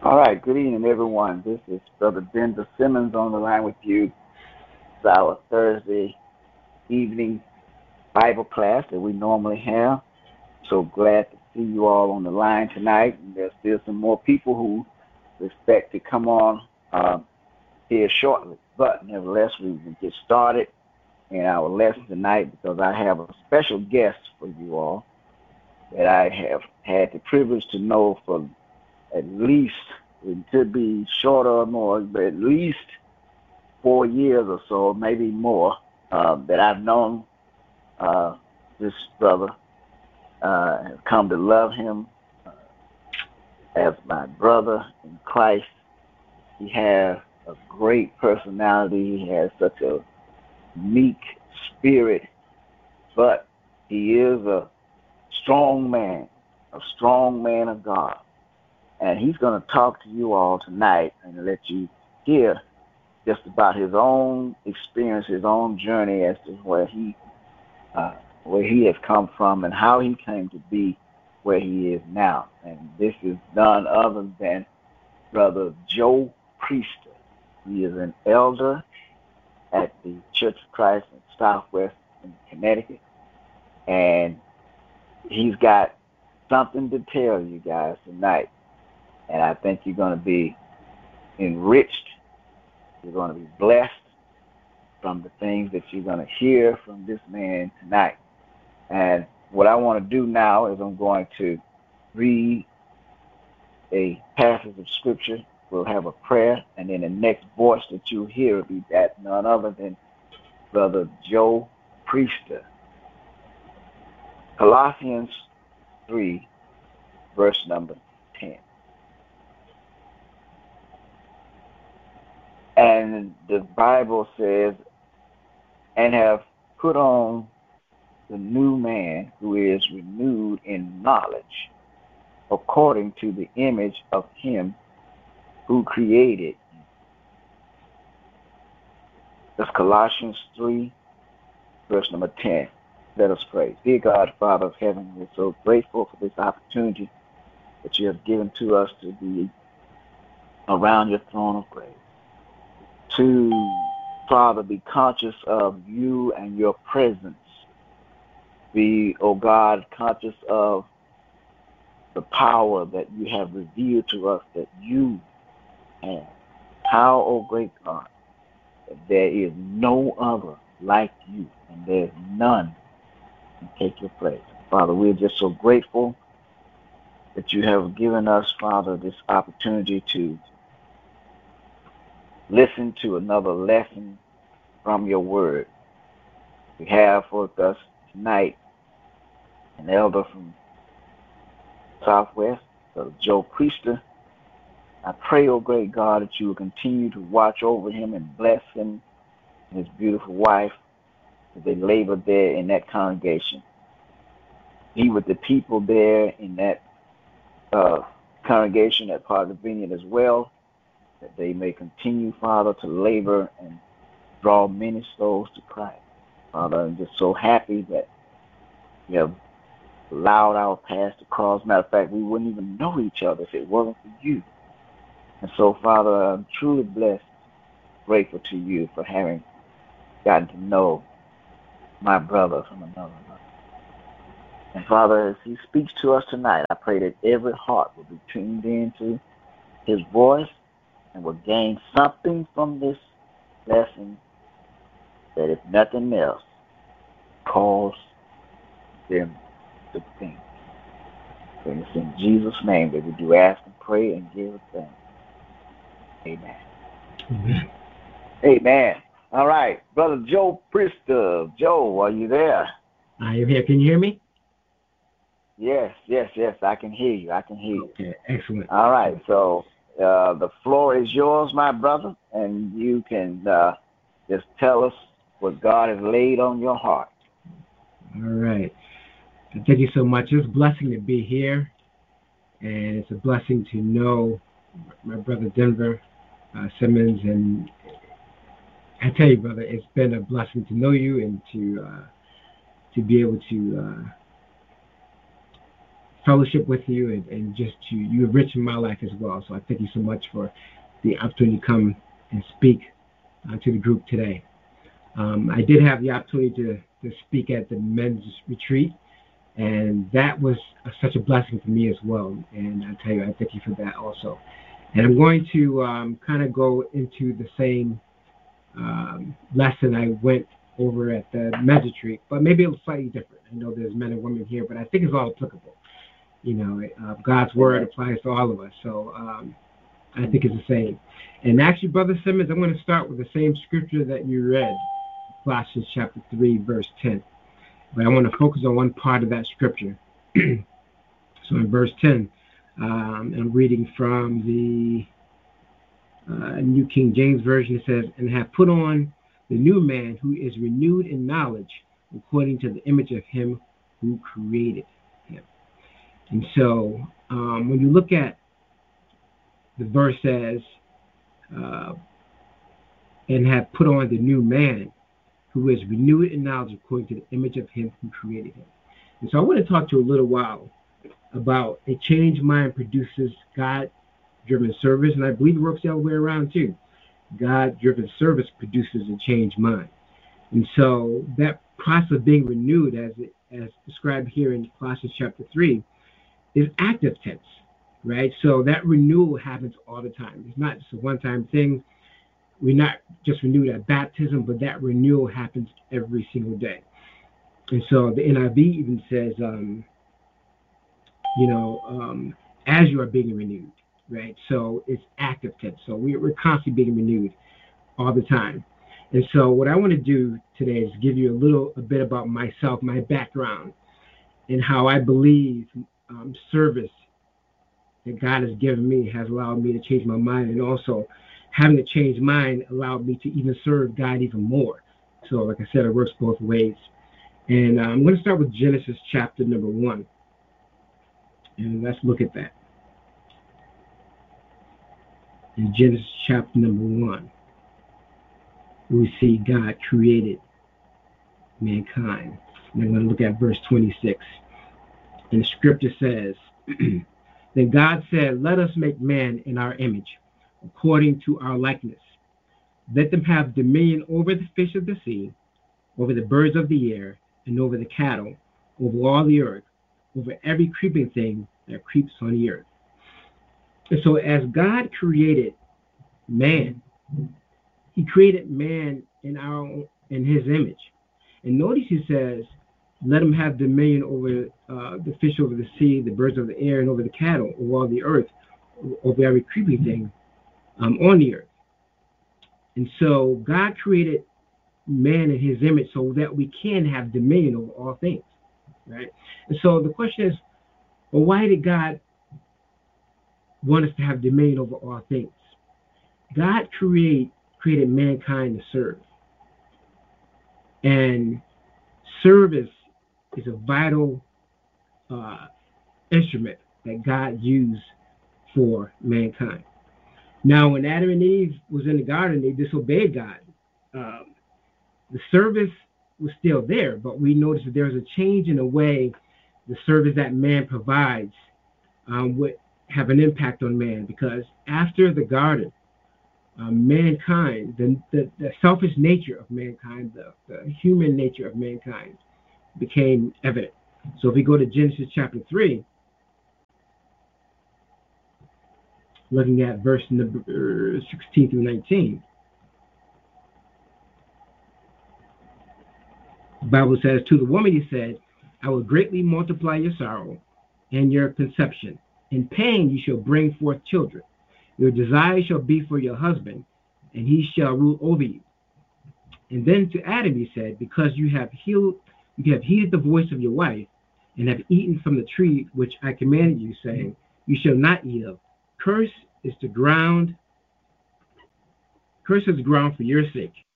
All right, good evening, everyone. This is Brother Denver Simmons on the line with you. It's our Thursday evening Bible class that we normally have. So glad to see you all on the line tonight. And there's still some more people who expect to come on here shortly. But nevertheless, we will get started in our lesson tonight because I have a special guest for you all that I have had the privilege to know for at least, it could be shorter or more, but at least 4 years or so, maybe more, that I've known this brother, have come to love him as my brother in Christ. He has a great personality. He has such a meek spirit, but he is a strong man of God. And he's going to talk to you all tonight and let you hear just about his own experience, his own journey as to where he has come from and how he came to be where he is now. And this is none other than Brother Joe Priester. He is an elder at the Church of Christ in Southwest in Connecticut. And he's got something to tell you guys tonight. And I think you're going to be enriched. You're going to be blessed from the things that you're going to hear from this man tonight. And what I want to do now is I'm going to read a passage of Scripture. We'll have a prayer, and then the next voice that you'll hear will be that none other than Brother Joe Priester. Colossians 3, verse number 10. And the Bible says, and have put on the new man who is renewed in knowledge according to the image of him who created you. That's Colossians 3, verse number 10. Let us pray. Dear God, Father of heaven, we're so grateful for this opportunity that you have given to us to be around your throne of grace. To, Father, be conscious of you and your presence. Be, oh God, conscious of the power that you have revealed to us that you have. How, oh great God, that there is no other like you, and there's none can take your place. Father, we're just so grateful that you have given us, Father, this opportunity to listen to another lesson from your word. We have with us tonight an elder from Southwest, Brother Joe Priester. I pray, oh great God, that you will continue to watch over him and bless him and his beautiful wife as they labor there in that congregation. Be with the people there in that congregation, that part of the vineyard as well, that they may continue, Father, to labor and draw many souls to Christ. Father, I'm just so happy that you have allowed our paths to cross. Matter of fact, we wouldn't even know each other if it wasn't for you. And so, Father, I'm truly blessed, grateful to you for having gotten to know my brother from another mother. And Father, as he speaks to us tonight, I pray that every heart will be tuned into his voice and will gain something from this lesson that, if nothing else, cause them to think. And it's in Jesus' name that we do ask and pray and give thanks. Amen. Amen. Amen. All right. Brother Joe Priester. Joe, are you there? I am here. Can you hear me? Yes. I can hear you. Okay, excellent. All right. So the floor is yours, my brother, and you can just tell us what God has laid on your heart. All right. Thank you so much. It's a blessing to be here, and it's a blessing to know my brother Denver Simmons. And I tell you, brother, it's been a blessing to know you and to be able to fellowship with you and just you enrich my life as well. So I thank you so much for the opportunity to come and speak to the group today. I did have the opportunity to speak at the men's retreat, and that was such a blessing for me as well. And I tell you, I thank you for that also. And I'm going to kind of go into the same lesson I went over at the men's retreat, but maybe it was slightly different. I know there's men and women here, but I think it's all applicable. You know, God's word applies to all of us, so I think it's the same. And actually, Brother Simmons, I'm going to start with the same scripture that you read, Colossians chapter 3, verse 10. But I want to focus on one part of that scripture. So in verse 10, I'm reading from the New King James Version. It says, "And have put on the new man who is renewed in knowledge according to the image of him who created him." And so when you look at the verse says, "And have put on the new man who is renewed in knowledge according to the image of him who created him." And so I want to talk to you a little while about a changed mind produces God-driven service, and I believe it works the other way around too. God-driven service produces a changed mind. And so that process of being renewed, as described here in Colossians chapter 3, is active tense, right? So that renewal happens all the time. It's not just a one-time thing. We're not just renewed at baptism, but that renewal happens every single day. And so the NIV even says, as you are being renewed, right? So it's active tense. So we're constantly being renewed all the time. And so what I want to do today is give you a bit about myself, my background, and how I believe service that God has given me has allowed me to change my mind, and also having a changed mind allowed me to even serve God even more. So like I said, it works both ways. And I'm going to start with Genesis chapter number 1. And let's look at that. In Genesis chapter number 1, we see God created mankind. And I'm going to look at verse 26. And the scripture says, "Then God said, let us make man in our image, according to our likeness. Let them have dominion over the fish of the sea, over the birds of the air, and over the cattle, over all the earth, over every creeping thing that creeps on the earth." And so as God created man, he created man in his image. And notice he says, let him have dominion over the fish over the sea, the birds of the air, and over the cattle, over all the earth, over every creeping thing on the earth. And so God created man in his image so that we can have dominion over all things, right? And so the question is, well, why did God want us to have dominion over all things? God created mankind to serve. And service is a vital instrument that God used for mankind. Now, when Adam and Eve was in the garden, they disobeyed God. The service was still there, but we noticed that there's a change in the way the service that man provides would have an impact on man, because after the garden, mankind, the selfish nature of mankind, the human nature of mankind became evident. So if we go to Genesis chapter 3, looking at verse number 16 through 19, the Bible says, "To the woman he said, I will greatly multiply your sorrow and your conception. In pain you shall bring forth children. Your desire shall be for your husband, and he shall rule over you." And then to Adam he said, "Because you have heeded the voice of your wife, and have eaten from the tree which I commanded you, saying, you shall not eat of. Cursed is the ground for your sake.